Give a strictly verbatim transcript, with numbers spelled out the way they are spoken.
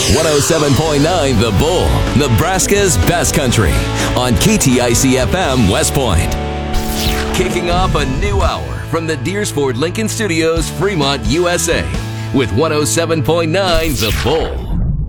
one oh seven point nine The Bull, Nebraska's best country, on K T I C F M West Point. Kicking off a new hour from the Deersford Lincoln Studios, Fremont, U S A, with one oh seven point nine The Bull.